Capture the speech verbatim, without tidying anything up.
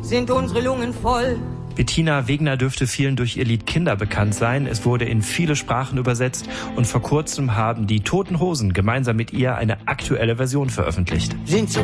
sind unsere Lungen voll. Bettina Wegner dürfte vielen durch ihr Lied Kinder bekannt sein. Es wurde in viele Sprachen übersetzt und vor kurzem haben die Toten Hosen gemeinsam mit ihr eine aktuelle Version veröffentlicht. Sind so